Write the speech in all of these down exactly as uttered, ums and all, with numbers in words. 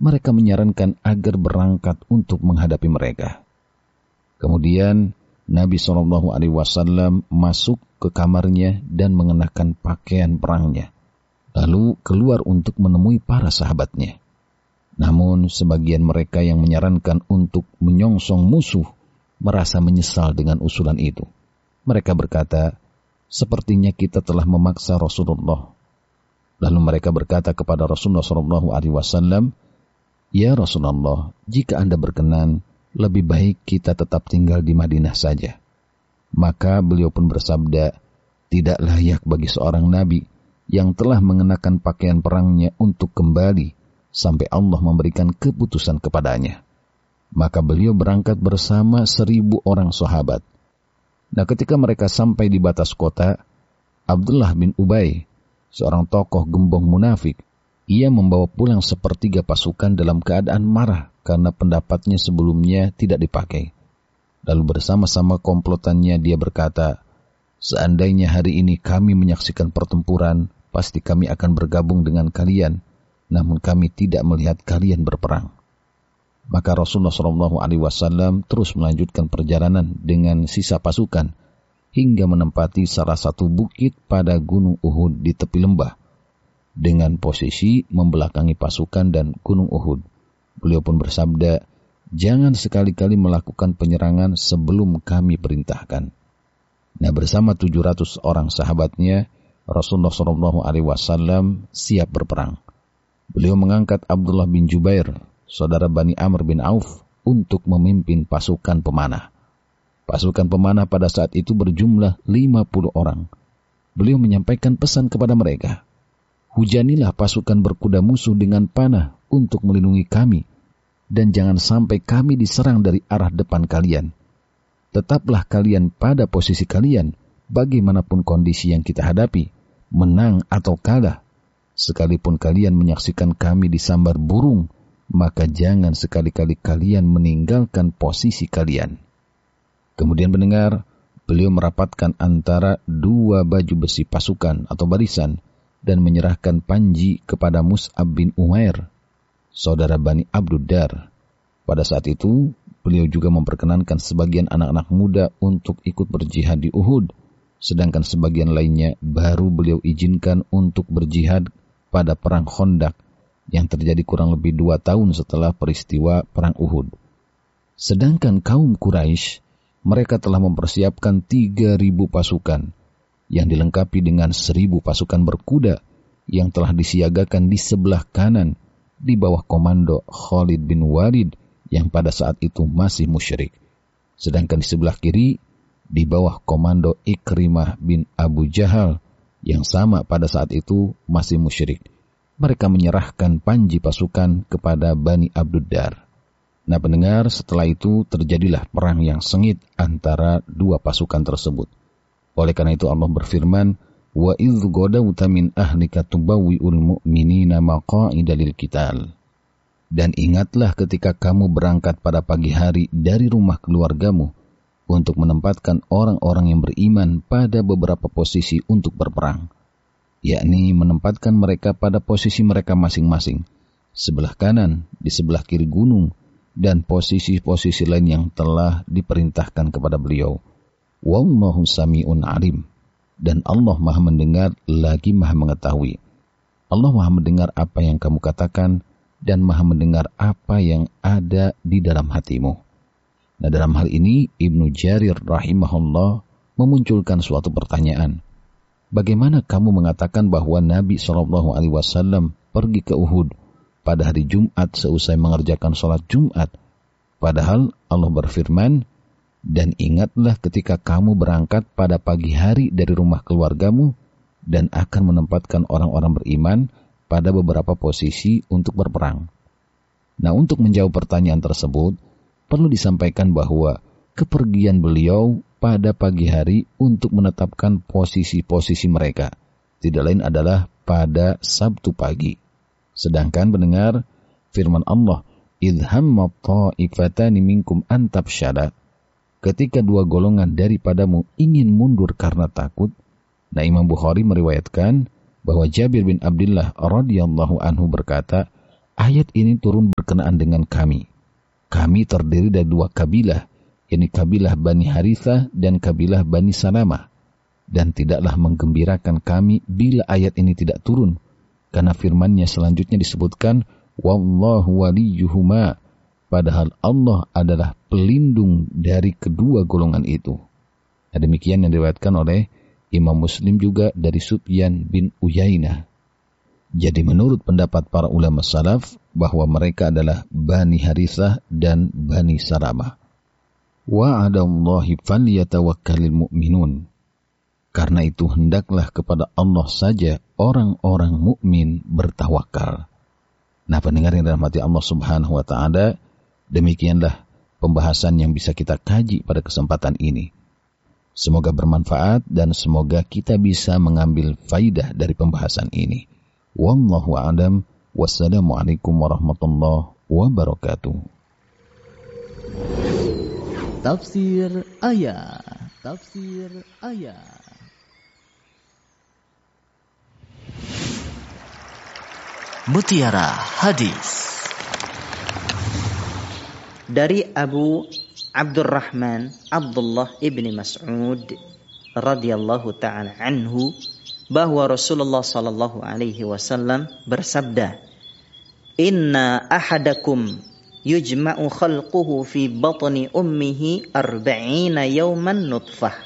mereka menyarankan agar berangkat untuk menghadapi mereka. Kemudian Nabi shallallahu alaihi wasallam masuk ke kamarnya dan mengenakan pakaian perangnya, lalu keluar untuk menemui para sahabatnya. Namun sebagian mereka yang menyarankan untuk menyongsong musuh merasa menyesal dengan usulan itu. Mereka berkata, sepertinya kita telah memaksa Rasulullah. Lalu mereka berkata kepada Rasulullah shallallahu alaihi wasallam, ya Rasulullah, jika Anda berkenan, lebih baik kita tetap tinggal di Madinah saja. Maka beliau pun bersabda, tidak layak bagi seorang nabi yang telah mengenakan pakaian perangnya untuk kembali sampai Allah memberikan keputusan kepadanya. Maka beliau berangkat bersama seribu orang sahabat. Nah, ketika mereka sampai di batas kota, Abdullah bin Ubay, seorang tokoh gembong munafik, ia membawa pulang sepertiga pasukan dalam keadaan marah karena pendapatnya sebelumnya tidak dipakai. Lalu bersama-sama komplotannya dia berkata, seandainya hari ini kami menyaksikan pertempuran, pasti kami akan bergabung dengan kalian, namun kami tidak melihat kalian berperang. Maka Rasulullah shallallahu alaihi wasallam terus melanjutkan perjalanan dengan sisa pasukan hingga menempati salah satu bukit pada gunung Uhud di tepi lembah dengan posisi membelakangi pasukan dan gunung Uhud. Beliau pun bersabda, jangan sekali-kali melakukan penyerangan sebelum kami perintahkan. Nah, bersama tujuh ratus orang sahabatnya, Rasulullah shallallahu alaihi wasallam siap berperang. Beliau mengangkat Abdullah bin Jubair, saudara Bani Amr bin Auf, untuk memimpin pasukan pemanah. Pasukan pemanah pada saat itu berjumlah lima puluh orang. Beliau menyampaikan pesan kepada mereka, hujanilah pasukan berkuda musuh dengan panah untuk melindungi kami, dan jangan sampai kami diserang dari arah depan kalian. Tetaplah kalian pada posisi kalian, bagaimanapun kondisi yang kita hadapi, menang atau kalah. Sekalipun kalian menyaksikan kami disambar burung, maka jangan sekali-kali kalian meninggalkan posisi kalian. Kemudian mendengar, beliau merapatkan antara dua baju besi pasukan atau barisan dan menyerahkan panji kepada Mus'ab bin Umair, saudara Bani Abduddar. Pada saat itu, beliau juga memperkenankan sebagian anak-anak muda untuk ikut berjihad di Uhud, sedangkan sebagian lainnya baru beliau izinkan untuk berjihad pada perang Khandaq yang terjadi kurang lebih dua tahun setelah peristiwa perang Uhud. Sedangkan kaum Quraisy, mereka telah mempersiapkan tiga ribu pasukan yang dilengkapi dengan seribu pasukan berkuda yang telah disiagakan di sebelah kanan di bawah komando Khalid bin Walid yang pada saat itu masih musyrik. Sedangkan di sebelah kiri di bawah komando Ikrimah bin Abu Jahal yang sama pada saat itu masih musyrik. Mereka menyerahkan panji pasukan kepada Bani Abduddar. Nah pendengar, setelah itu terjadilah perang yang sengit antara dua pasukan tersebut. Oleh karena itu Allah berfirman, wa idh ghadawta min ahlika tubawwi'ul mu'minina maqa'ida lil qital. Dan ingatlah ketika kamu berangkat pada pagi hari dari rumah keluargamu untuk menempatkan orang-orang yang beriman pada beberapa posisi untuk berperang, yakni menempatkan mereka pada posisi mereka masing-masing, sebelah kanan, di sebelah kiri gunung, dan posisi-posisi lain yang telah diperintahkan kepada beliau. Wallahu sami'un alim. Dan Allah maha mendengar lagi maha mengetahui. Allah maha mendengar apa yang kamu katakan dan maha mendengar apa yang ada di dalam hatimu. Nah dalam hal ini Ibnu Jarir rahimahullah memunculkan suatu pertanyaan. Bagaimana kamu mengatakan bahwa Nabi shallallahu alaihi wasallam pergi ke Uhud pada hari Jumat seusai mengerjakan sholat Jumat? Padahal Allah berfirman, dan ingatlah ketika kamu berangkat pada pagi hari dari rumah keluargamu dan akan menempatkan orang-orang beriman pada beberapa posisi untuk berperang. Nah untuk menjawab pertanyaan tersebut, perlu disampaikan bahwa kepergian beliau pada pagi hari untuk menetapkan posisi-posisi mereka tidak lain adalah pada Sabtu pagi. Sedangkan mendengar firman Allah, idh hamma ta'ifatani minkum an tafshala, ketika dua golongan daripadamu ingin mundur karena takut. Nah Imam Bukhari meriwayatkan bahwa Jabir bin Abdullah radhiyallahu anhu berkata, ayat ini turun berkenaan dengan kami. Kami terdiri dari dua kabilah, yakni kabilah Bani Harithah dan kabilah Bani Salamah. Dan tidaklah menggembirakan kami bila ayat ini tidak turun, karena firman-Nya selanjutnya disebutkan, Wallahu waliyuhuma, padahal Allah adalah pelindung dari kedua golongan itu. Nah, demikian yang diriwayatkan oleh Imam Muslim juga dari Sufyan bin Uyainah. Jadi menurut pendapat para ulama salaf, bahwa mereka adalah Bani Harithah dan Bani Salamah. Wa 'alallahi falyatawakkalul mu'minun. Karena itu hendaklah kepada Allah saja orang-orang mukmin bertawakal. Nah, pendengar yang dirahmati Allah Subhanahu wa taala, demikianlah pembahasan yang bisa kita kaji pada kesempatan ini. Semoga bermanfaat dan semoga kita bisa mengambil faidah dari pembahasan ini. Wallahu a'lam. Wassalamualaikum warahmatullahi wabarakatuh. Tafsir ayat. Tafsir ayat. Mutiara Hadis. Dari Abu Abdurrahman Abdullah ibni Mas'ud radhiyallahu ta'ala anhu, bahwa Rasulullah sallallahu alaihi wasallam bersabda, Inna ahadakum yujma'u khalquhu fi batni ummihi arba'ina yawman nutfah,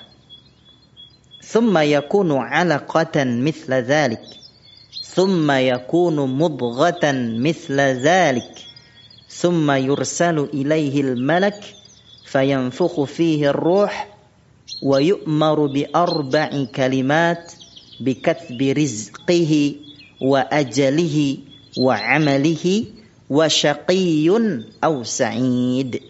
thumma yakunu 'alaqatan mithla dhalik, thumma yakunu mudghatan mithla dhalik, thumma yursalu ilayhi al-malak fayanfukhu fihi ar-ruh wa yu'maru bi arba'i kalimat bi kathbi rizqihi wa ajalihi wa amalihi wa syaqiyyun aw sa'id.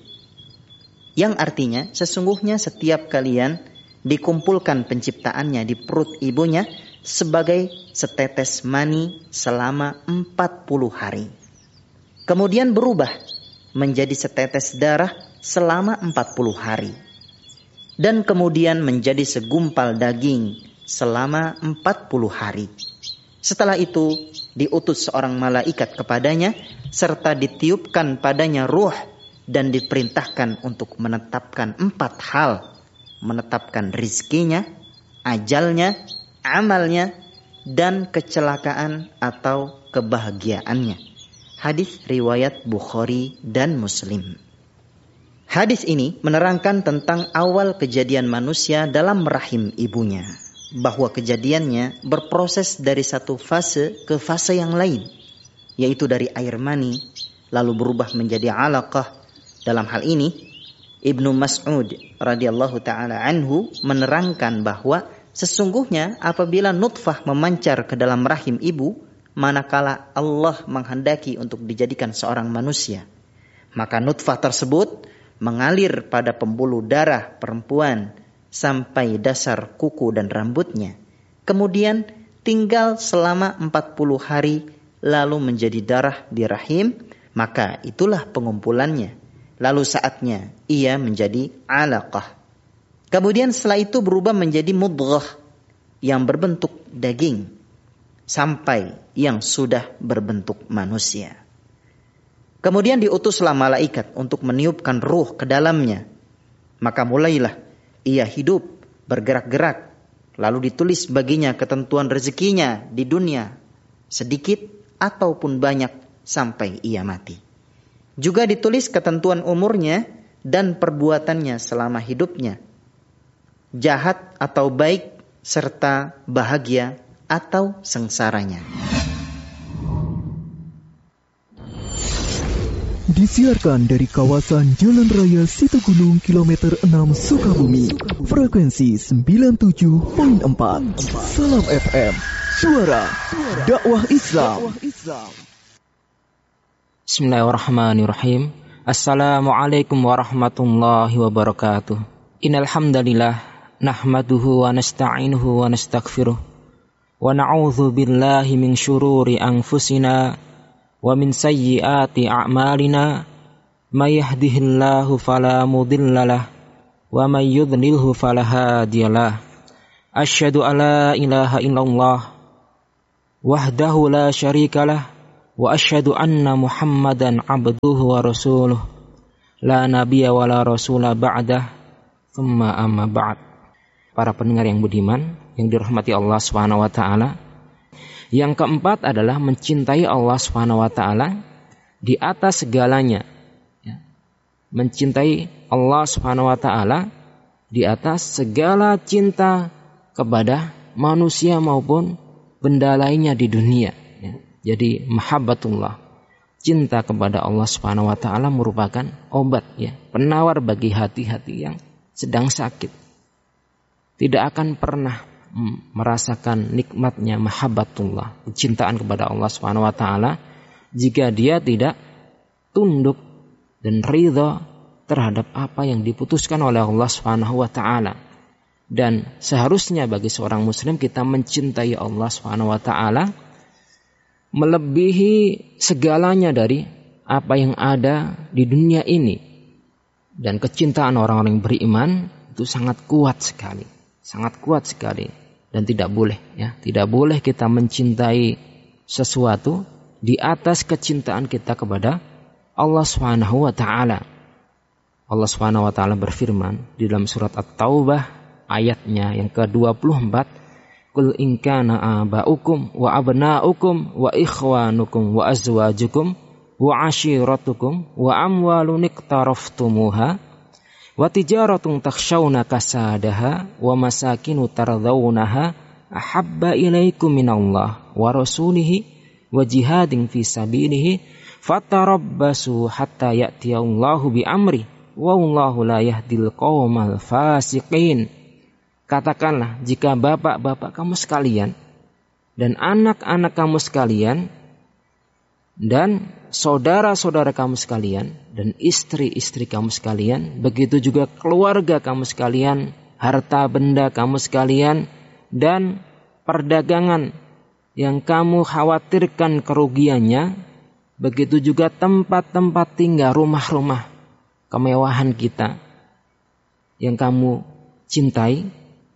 Yang artinya, sesungguhnya setiap kalian dikumpulkan penciptaannya di perut ibunya sebagai setetes mani selama empat puluh hari. Kemudian berubah menjadi setetes darah selama empat puluh hari. Dan kemudian menjadi segumpal daging selama empat puluh hari. Setelah itu diutus seorang malaikat kepadanya serta ditiupkan padanya ruh dan diperintahkan untuk menetapkan empat hal. Menetapkan rizkinya, ajalnya, amalnya, dan kecelakaan atau kebahagiaannya. Hadis riwayat Bukhari dan Muslim. Hadis ini menerangkan tentang awal kejadian manusia dalam rahim ibunya, bahwa kejadiannya berproses dari satu fase ke fase yang lain, yaitu dari air mani lalu berubah menjadi alaqah. Dalam hal ini Ibnu Mas'ud radhiyallahu taala anhu menerangkan bahwa sesungguhnya apabila nutfah memancar ke dalam rahim ibu, manakala Allah menghendaki untuk dijadikan seorang manusia, maka nutfah tersebut mengalir pada pembuluh darah perempuan sampai dasar kuku dan rambutnya. Kemudian tinggal selama empat puluh hari lalu menjadi darah di rahim, maka itulah pengumpulannya. Lalu saatnya ia menjadi alaqah. Kemudian setelah itu berubah menjadi mudghah yang berbentuk daging sampai yang sudah berbentuk manusia. Kemudian diutuslah malaikat untuk meniupkan ruh ke dalamnya. Maka mulailah ia hidup, bergerak-gerak. Lalu ditulis baginya ketentuan rezekinya di dunia, sedikit ataupun banyak sampai ia mati. Juga ditulis ketentuan umurnya dan perbuatannya selama hidupnya, jahat atau baik, serta bahagia atau sengsaranya. Disiarkan dari kawasan Jalan Raya Situgunung kilometer enam Sukabumi, frekuensi sembilan puluh tujuh koma empat. Salam F M, suara dakwah Islam. Bismillahirrahmanirrahim. Assalamualaikum warahmatullahi wabarakatuh. Innal hamdalillah nahmaduhu wa nasta'inuhu wa nastaghfiruh wa na'udzu billahi min syururi anfusina wa min sayyiati a'malina, may yahdihillahu fala mudhillalah wa may yudlilhu fala hadiyalah. Asyhadu alla ilaha illallah wahdahu la syarikalah wa asyhadu anna Muhammadan abduhu wa rasuluh la nabiyya wa la rasula ba'dah thumma amma ba'd. Para pendengar yang budiman yang dirahmati Allah Subhanahu wa taala, yang keempat adalah mencintai Allah Subhanahu wa taala di atas segalanya. Ya. Mencintai Allah Subhanahu wa taala di atas segala cinta kepada manusia maupun benda lainnya di dunia. Ya. Jadi mahabbatullah, cinta kepada Allah Subhanahu wa taala merupakan obat, ya, penawar bagi hati-hati yang sedang sakit. Tidak akan pernah merasakan nikmatnya mahabbatullah, kecintaan kepada Allah Subhanahu wa taala, jika dia tidak tunduk dan ridha terhadap apa yang diputuskan oleh Allah Subhanahu wa taala. Dan seharusnya bagi seorang muslim kita mencintai Allah Subhanahu wa taala melebihi segalanya dari apa yang ada di dunia ini. Dan kecintaan orang-orang yang beriman itu sangat kuat sekali, sangat kuat sekali. Dan tidak boleh, ya, tidak boleh kita mencintai sesuatu di atas kecintaan kita kepada Allah Subhanahu wa taala. Allah Subhanahu wa taala berfirman di dalam surat At-Taubah ayatnya yang ke dua puluh empat, "Qul in kana aba'ukum wa abna'ukum wa ikhwanukum wa azwajukum wa ashiratukum wa amwalun iqtaraftumuha wa tijaratun takhshawna kasadaha wa masakinu tardawnaha ahabba ilaikum minallah wa rasulihi wa jihadin fi sabilihi fatarabbasu hatta ya'tiyallahu bi amri wallahu la yahdil qaumal fasiqin." Katakanlah, jika bapak-bapak kamu sekalian dan anak-anak kamu sekalian dan saudara-saudara kamu sekalian dan istri-istri kamu sekalian, begitu juga keluarga kamu sekalian, harta benda kamu sekalian, dan perdagangan yang kamu khawatirkan kerugiannya, begitu juga tempat-tempat tinggal, rumah-rumah kemewahan kita yang kamu cintai,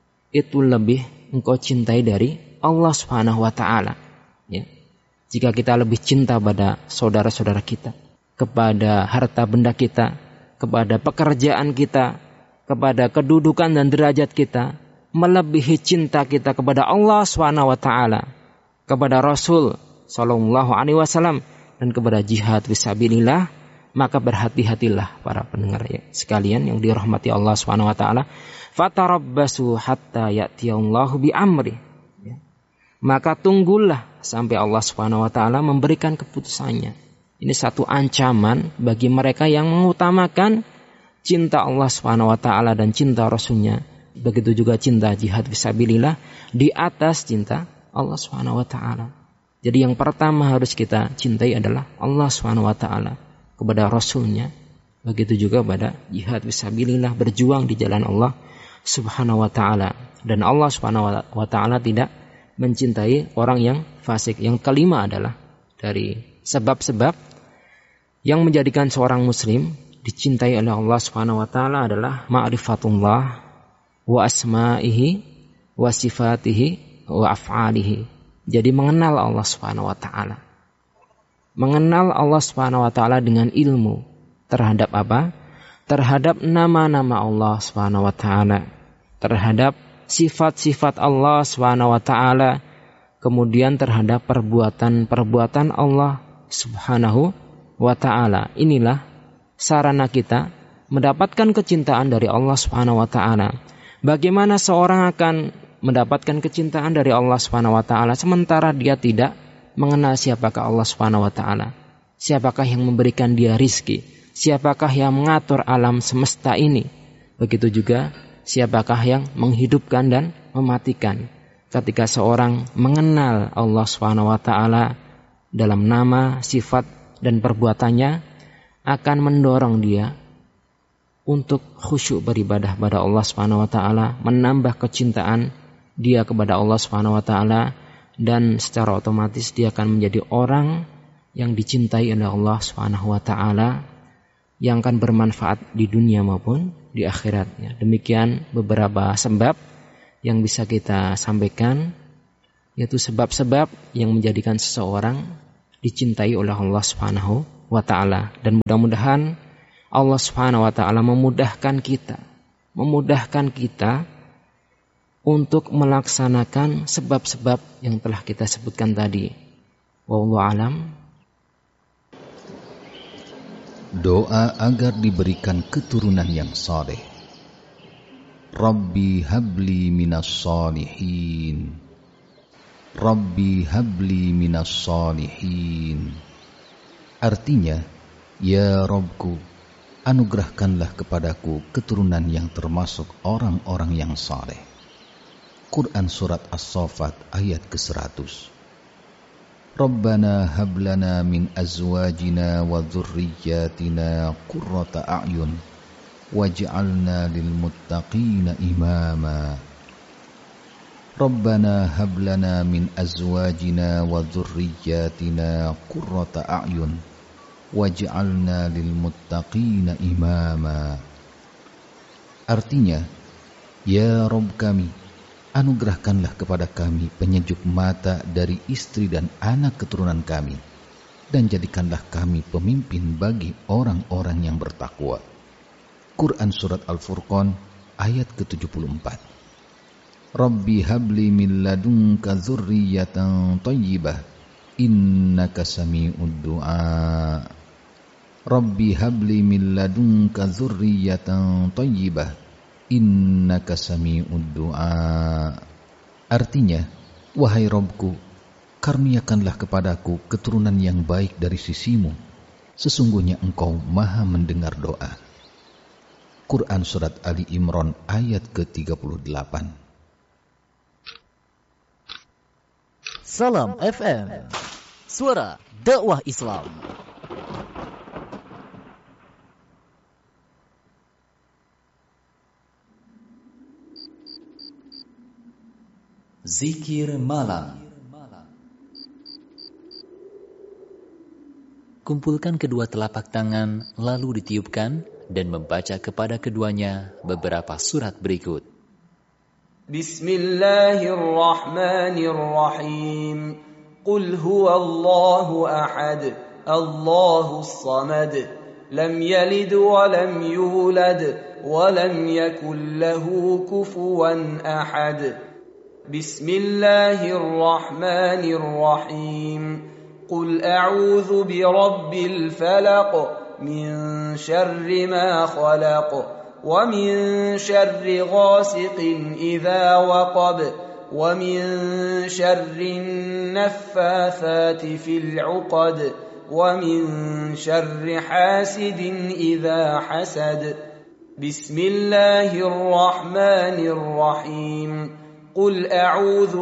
itu lebih engkau cintai dari Allah Subhanahu wa taala. Ya. Jika kita lebih cinta pada saudara-saudara kita, kepada harta benda kita, kepada pekerjaan kita, kepada kedudukan dan derajat kita, melebihi cinta kita kepada Allah Subhanahu wa taala, kepada Rasul sallallahu alaihi wasallam, dan kepada jihad fisabilillah, maka berhati-hatilah para pendengar ya sekalian yang dirahmati Allah Subhanahu wa taala. Fatarabbasu hatta ya'tiyallahu bi amri. Ya. Maka tunggulah sampai Allah Subhanahu wa taala memberikan keputusannya. Ini satu ancaman bagi mereka yang mengutamakan cinta Allah Subhanahu wa taala dan cinta Rasulnya, begitu juga cinta jihad fisabilillah di atas cinta Allah Subhanahu wa taala. Jadi yang pertama harus kita cintai adalah Allah Subhanahu wa taala, kepada Rasulnya, begitu juga pada jihad fisabilillah, berjuang di jalan Allah Subhanahu wa ta'ala. Dan Allah Subhanahu wa ta'ala tidak mencintai orang yang fasik. Yang kelima adalah dari sebab-sebab yang menjadikan seorang muslim dicintai oleh Allah Subhanahu wa ta'ala adalah ma'rifatullah wa asma'ihi wa sifatihi wa af'alihi. Jadi mengenal Allah Subhanahu wa ta'ala, mengenal Allah Subhanahu wa ta'ala dengan ilmu terhadap apa? Terhadap nama-nama Allah Subhanahu wa ta'ala, terhadap sifat-sifat Allah Subhanahu wa ta'ala, kemudian terhadap perbuatan-perbuatan Allah Subhanahu wa ta'ala. Inilah sarana kita mendapatkan kecintaan dari Allah Subhanahu wa ta'ala. Bagaimana seorang akan mendapatkan kecintaan dari Allah Subhanahu wa ta'ala sementara dia tidak mengenal siapakah Allah Subhanahu wa ta'ala, siapakah yang memberikan dia rizki, siapakah yang mengatur alam semesta ini, begitu juga siapakah yang menghidupkan dan mematikan. Ketika seorang mengenal Allah Subhanahu wa ta'ala dalam nama, sifat, dan perbuatannya, akan mendorong dia untuk khusyuk beribadah pada Allah Subhanahu wa ta'ala, menambah kecintaan dia kepada Allah Subhanahu wa ta'ala, dan secara otomatis dia akan menjadi orang yang dicintai oleh Allah Subhanahu wa ta'ala, yang akan bermanfaat di dunia maupun di akhirat. Ya, demikian beberapa sebab yang bisa kita sampaikan, yaitu sebab-sebab yang menjadikan seseorang dicintai oleh Allah Subhanahu wa taala, dan mudah-mudahan Allah Subhanahu wa taala memudahkan kita, memudahkan kita untuk melaksanakan sebab-sebab yang telah kita sebutkan tadi. Wallahu alam. Doa agar diberikan keturunan yang saleh. Rabbi habli minas salihin. Rabbi habli minas salihin. Artinya, ya Rabbku, anugerahkanlah kepadaku keturunan yang termasuk orang-orang yang saleh. Quran Surat As-Saffat ayat ke seratus. Rabbana hablana min azwajina wa dhurriyyatina qurrata a'yun waj'alna lil muttaqina imama. Rabbana hablana min azwajina wa dhurriyyatina qurrata a'yun waj'alna lil muttaqina imama. Artinya, ya Rabb kami, anugerahkanlah kepada kami penyejuk mata dari istri dan anak keturunan kami, dan jadikanlah kami pemimpin bagi orang-orang yang bertakwa. Quran Surat Al-Furqan ayat ke tujuh puluh empat. Rabbi habli min ladunka dzurriyyatan thayyibah innaka sami'ud du'a. Rabbi habli min ladunka dzurriyyatan thayyibah innaka sami'ud du'a. Artinya, wahai Rabbku, karuniakanlah kepadaku keturunan yang baik dari sisimu, sesungguhnya engkau maha mendengar doa. Quran Surat Ali Imran ayat ke tiga puluh delapan. Salam F M, suara dakwah Islam. Zikir malam. Kumpulkan kedua telapak tangan, lalu ditiupkan dan membaca kepada keduanya beberapa surat berikut. Bismillahirrahmanirrahim. Qul huwallahu ahad, Allahus samad, lam yalid wa lam yulad wa lam yakul lahu kufuwan ahad. Bismillahirrahmanirrahim. Qul a'udzu birabbil falaq min syarri ma khalaq ومن شر غاسق إذا وقب ومن شر النفاثات في العقد ومن شر حاسد إذا حسد بسم الله الرحمن الرحيم قل أعوذ